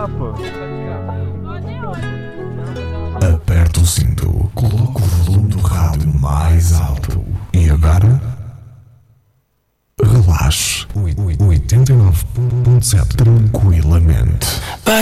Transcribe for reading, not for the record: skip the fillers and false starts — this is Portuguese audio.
pô. Aperta o cinto, coloca o volume do rádio mais alto e agora relaxe. 89.7 tranquilamente.